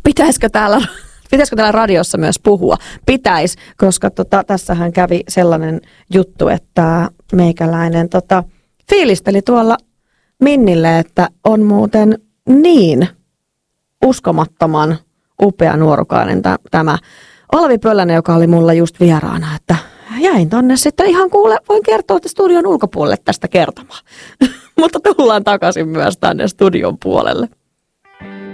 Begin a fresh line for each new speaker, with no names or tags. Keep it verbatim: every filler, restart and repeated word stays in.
pitäisikö täällä, pitäisikö täällä radiossa myös puhua? Pitäisi, koska tota, tässähän kävi sellainen juttu, että meikäläinen tota, fiilisteli tuolla Minnille, että on muuten niin uskomattoman upea nuorukainen tämä Olavi Pöllänen, joka oli mulla just vieraana, että jäin tonne sitten ihan kuule, voin kertoa että studion ulkopuolelle tästä kertomaan. Mutta tullaan takaisin myös tänne studion puolelle.